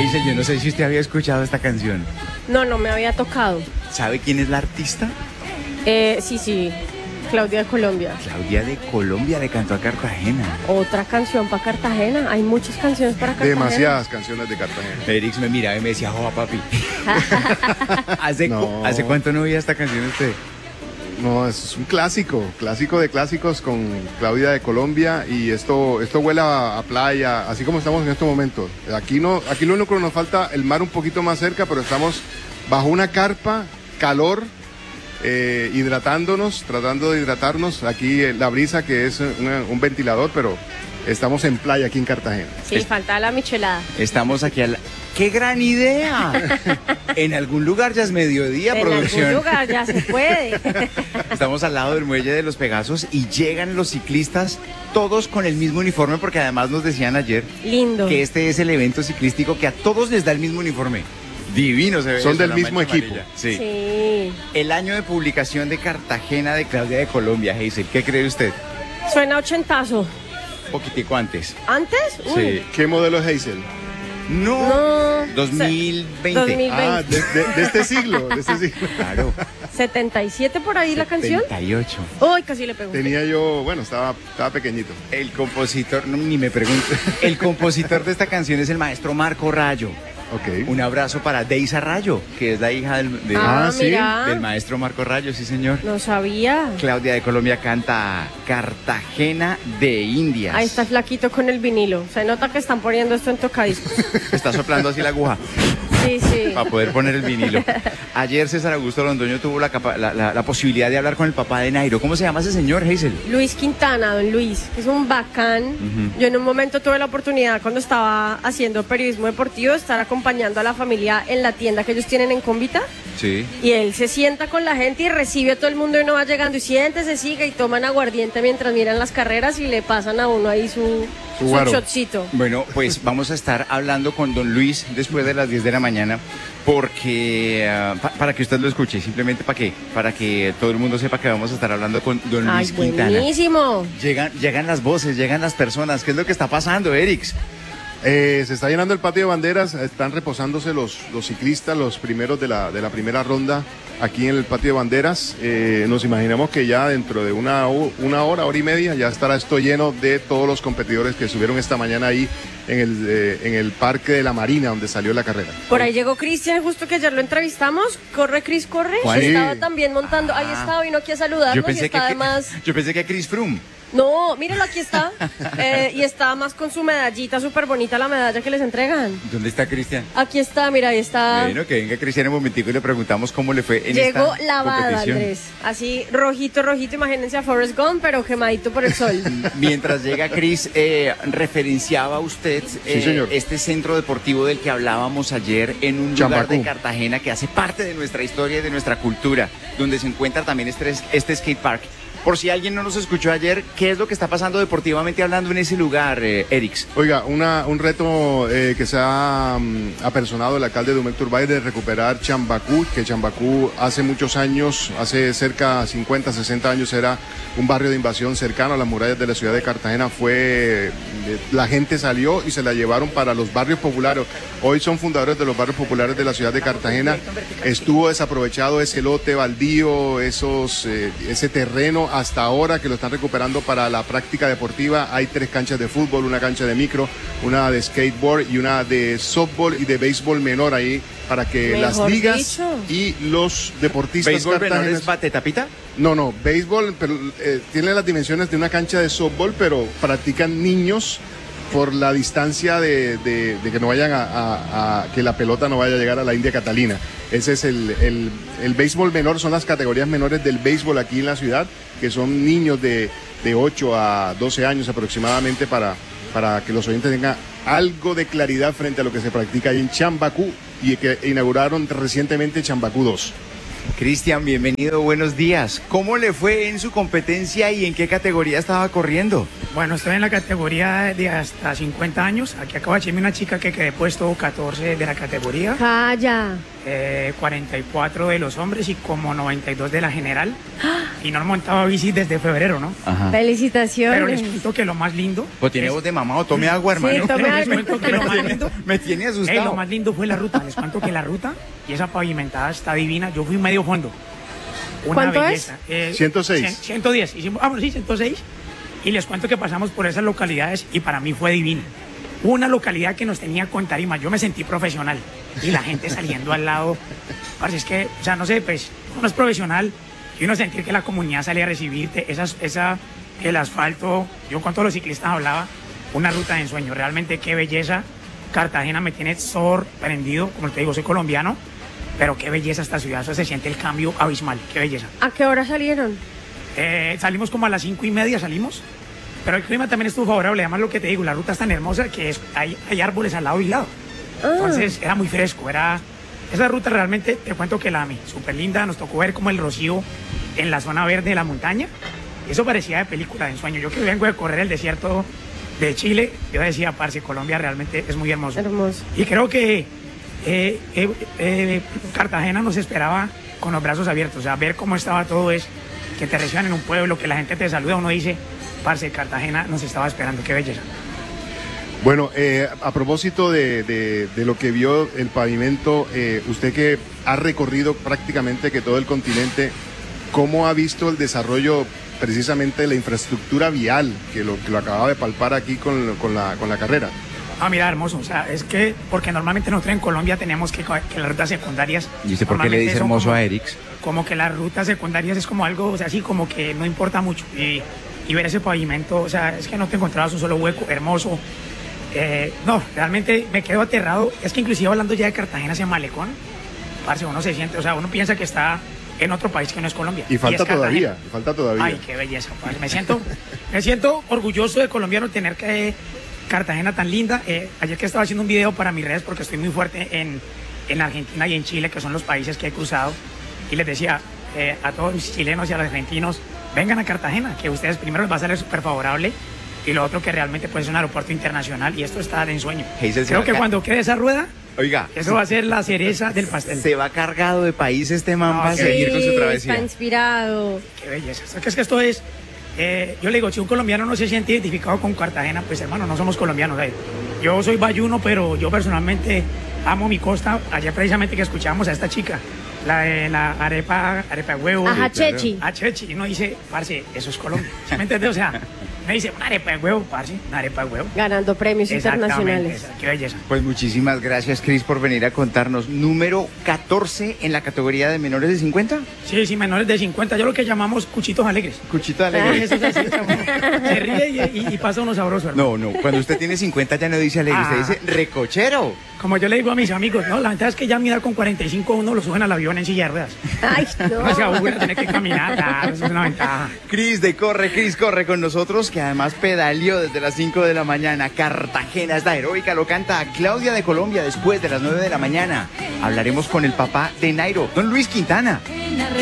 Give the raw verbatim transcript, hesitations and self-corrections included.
Hazel, yo no sé si usted había escuchado esta canción. No, no me había tocado. ¿Sabe quién es la artista? Eh, sí, sí, Claudia de Colombia. Claudia de Colombia le cantó a Cartagena. Otra canción para Cartagena. Hay muchas canciones para Cartagena. Demasiadas canciones de Cartagena. Erix me miraba y me decía, joa, papi. ¿Hace, No. cu- ¿Hace cuánto no oía esta canción usted? No, es un clásico, clásico de clásicos con Claudia de Colombia y esto, esto huele a, a playa, así como estamos en estos momentos. Aquí no, aquí lo único que nos falta, el mar un poquito más cerca, pero estamos bajo una carpa, calor, eh, hidratándonos, tratando de hidratarnos. Aquí eh, la brisa que es una- un ventilador, pero estamos en playa aquí en Cartagena. Sí, falta la michelada. Estamos aquí al... ¡Qué gran idea! En algún lugar ya es mediodía, En producción. algún lugar ya se puede. Estamos al lado del muelle de los Pegasos y llegan los ciclistas todos con el mismo uniforme porque además nos decían ayer Lindo. que este es el evento ciclístico que a todos les da el mismo uniforme. Divino se ve. Son eso, del la mismo mancha equipo. amarilla. Sí. Sí. El año de publicación de Cartagena de Claudia de Colombia, Hazel. ¿Qué cree usted? Suena ochentazo. Un poquitico antes. ¿Antes? Uy. Sí. ¿Qué modelo es Hazel? No. No. dos mil veinte. dos mil veinte. Ah, de, de- de este siglo, de este siglo. Claro. setenta y siete por ahí la canción. setenta y ocho. Uy, casi le pego. Tenía yo, bueno, estaba, estaba pequeñito. El compositor, no, ni me pregunto. El compositor de esta canción es el maestro Marco Rayo. Ok. Un abrazo para Deisa Rayo, que es la hija del, de- Ah, Ah, sí, mira. del maestro Marco Rayo, sí señor. No sabía. Claudia de Colombia canta Cartagena de Indias. Ahí está flaquito con el vinilo. Se nota que están poniendo esto en tocadiscos. Está soplando así la aguja Sí, sí. para poder poner el vinilo. Ayer César Augusto Londoño tuvo la, capa- la, la- la posibilidad de hablar con el papá de Nairo. ¿Cómo se llama ese señor, Hazel? Luis Quintana, don Luis, que es un bacán. Yo en un momento tuve la oportunidad, cuando estaba haciendo periodismo deportivo, de estar acompañando a la familia en la tienda que ellos tienen en Convita. Sí. Y él se sienta con la gente y recibe a todo el mundo y uno va llegando y siéntese, sigue y toman aguardiente mientras miran las carreras y le pasan a uno ahí su, Su su guaro. shotcito. Bueno, pues vamos a estar hablando con don Luis después de las diez de la mañana porque ah, pa- para que usted lo escuche, simplemente para qué, para que todo el mundo sepa que vamos a estar hablando con don Ay, Luis Quintana. buenísimo. Llegan, llegan las voces, llegan las personas. ¿Qué es lo que está pasando, Erix? Eh, se está llenando el patio de banderas, están reposándose los, los ciclistas, los primeros de la, de la primera ronda aquí en el patio de banderas. Eh, nos imaginamos que ya dentro de una, ho- una hora, hora y media, ya estará esto lleno de todos los competidores que subieron esta mañana ahí en el, eh, en el Parque de la Marina, donde salió la carrera. Por ahí llegó Cristian, justo que ayer lo entrevistamos. Corre, Cris, corre. ¿Cuál? Estaba también montando. Ahí Ah. estaba, vino aquí a saludarnos Yo y pensé, que, está además... yo pensé que Chris Froome. No, míralo, aquí está. Eh, y está más con su medallita, súper bonita la medalla que les entregan. ¿Dónde está Cristian? Aquí está, mira, ahí está. Bueno, que venga Cristian un momentico y le preguntamos cómo le fue en Llegó esta lavada, competición. Andrés. Así, rojito, rojito. Imagínense a Forrest Gump, pero quemadito por el sol. Mientras llega Cris, eh, referenciaba usted eh, señor. este centro deportivo del que hablábamos ayer en un lugar Chambacú. de Cartagena que hace parte de nuestra historia y de nuestra cultura, donde se encuentra también este, este skate park. Por si alguien no nos escuchó ayer, ¿qué es lo que está pasando deportivamente hablando en ese lugar, eh, Erix? Oiga, una, un reto eh, que se ha mm, apersonado el alcalde Dumec Turbay de recuperar Chambacú, que Chambacú hace muchos años, hace cerca de cincuenta, sesenta años era un barrio de invasión cercano a las murallas de la ciudad de Cartagena. Fue, eh, la gente salió y se la llevaron para los barrios populares. Hoy son fundadores de los barrios populares de la ciudad de Cartagena. Estuvo desaprovechado ese lote baldío, esos, eh, ese terreno hasta ahora que lo están recuperando para la práctica deportiva. Hay tres canchas de fútbol, una cancha de micro, una de skateboard y una de softball y de béisbol menor ahí para que Mejor las ligas dicho. y los deportistas ¿Béisbol menor cartageneses- es bate tapita? no, no, béisbol, pero eh, tiene las dimensiones de una cancha de softball, pero practican niños por la distancia de, de- de que no vayan a, a- a- que la pelota no vaya a llegar a la India Catalina. Ese es el, el, el béisbol menor, son las categorías menores del béisbol aquí en la ciudad, que son niños de, de ocho a doce años aproximadamente para, para que los oyentes tengan algo de claridad frente a lo que se practica ahí en Chambacú y que inauguraron recientemente Chambacú dos. Cristian, bienvenido, buenos días. ¿Cómo le fue en su competencia y en qué categoría estaba corriendo? Bueno, estoy en la categoría de hasta cincuenta años. Aquí acaba de decirme una chica que quedé puesto catorce de la categoría. Calla. eh, cuarenta y cuatro de los hombres y como noventa y dos de la general. Y no montaba bici desde febrero, ¿no? Ajá. Felicitaciones. Pero les cuento que lo más lindo... Pues tiene es- voz de mamá, tome agua, hermano. Sí, tome Pero les agua. cuento que lo más lindo... Me tiene Ey, asustado. lo más lindo fue la ruta. Les cuento que la ruta y esa pavimentada está divina. Yo fui medio fondo. Una ¿Cuánto belleza. Eh, ciento seis. cien- ciento diez. Hicimos, ah, bueno, sí, ciento seis. Y les cuento que pasamos por esas localidades y para mí fue divino. Una localidad que nos tenía con tarima. Yo me sentí profesional. Y la gente saliendo al lado. Parce, es que, o sea, no sé, pues, uno es profesional y uno sentir que la comunidad salía a recibirte. Esas, esa, el asfalto. Yo con todos los ciclistas hablaba. Una ruta de ensueño. Realmente qué belleza. Cartagena me tiene sorprendido. Como te digo, soy colombiano. Pero qué belleza esta ciudad. O sea, se siente el cambio abismal. Qué belleza. ¿A qué hora salieron? Eh, salimos como a las cinco y media, salimos. Pero el clima también estuvo favorable. Además, lo que te digo, la ruta es tan hermosa que es, hay, hay árboles al lado y lado. Ah. Entonces, era muy fresco. Era, esa ruta realmente, te cuento que la amé. Súper linda. Nos tocó ver como el rocío en la zona verde de la montaña. Eso parecía de película de ensueño. Yo que vengo de correr el desierto de Chile, yo decía, parce, Colombia realmente es muy hermoso. Hermoso. Y creo que eh, eh, eh, Cartagena nos esperaba con los brazos abiertos. O sea, ver cómo estaba todo es que te reciban en un pueblo, que la gente te saluda, uno dice, parce, Cartagena nos estaba esperando, qué belleza. Bueno, eh, a propósito de, de- de lo que vio el pavimento, eh, usted que ha recorrido prácticamente que todo el continente, ¿cómo ha visto el desarrollo precisamente de la infraestructura vial que lo, que lo acababa de palpar aquí con, con la, con la carrera? Ah, mira, hermoso, o sea, es que, porque normalmente nosotros en Colombia tenemos que, que las rutas secundarias... ¿Y usted por qué le normalmente dice son hermoso como- a Erix? Como que las rutas secundarias es como algo, o sea, así como que no importa mucho. Y, y ver ese pavimento, o sea, es que no te encontrabas un solo hueco, hermoso. Eh, no, realmente me quedo aterrado. Es que inclusive hablando ya de Cartagena hacia Malecón, parce, uno se siente, o sea, uno piensa que está en otro país que no es Colombia. Y falta es Cartagena. todavía, y falta todavía. Ay, qué belleza, parce. Me siento, me siento orgulloso de colombiano tener que Cartagena tan linda. Eh, ayer que estaba haciendo un video para mis redes porque estoy muy fuerte en, en Argentina y en Chile, que son los países que he cruzado, y les decía eh, a todos mis chilenos y a los argentinos, vengan a Cartagena, que ustedes primero les va a salir súper favorable y lo otro que realmente pues, es un aeropuerto internacional y esto está de ensueño. Hazel, se Creo va que acá. cuando quede esa rueda, Oiga, eso va a ser la cereza del pastel. se va cargado de país este man No, para sí, seguir con su está travesía. inspirado. Qué belleza. O sea, que es que esto es, eh, yo le digo, si un colombiano no se siente identificado con Cartagena, pues hermano, no somos colombianos. ¿eh? Yo soy bayuno, pero yo personalmente amo mi costa. Ayer precisamente que escuchamos a esta chica, la de la arepa, arepa de huevo. Ajá, de- Chechi. A Chechi. Y uno dice, parce, eso es Colombia. ¿Sí me entiendes? O sea, me dice, una arepa de huevo, parce, una arepa de huevo. Ganando premios Exactamente, internacionales. esa, qué belleza. Pues muchísimas gracias, Cris, por venir a contarnos. Número catorce en la categoría de menores de cincuenta. Sí, sí, menores de cincuenta, yo lo que llamamos cuchitos alegres. Cuchito de Ah, alegre. eso es así, o sea, uno se ríe y, y- y pasa uno sabroso, hermano. No, no, cuando usted tiene cincuenta ya no dice alegre, Ah. usted dice recochero. Como yo le digo a mis amigos, no, la ventaja es que ya mirar con cuarenta y cinco uno lo suben al avión en silla de ruedas. Ay, No se no. aburre, tiene que caminar, claro, eso es una ventaja. Cris de Corre, Cris Corre con nosotros, que además pedaleó desde las cinco de la mañana. Cartagena, esta heroica, lo canta Claudia de Colombia después de las nueve de la mañana. Hablaremos con el papá de Nairo, don Luis Quintana.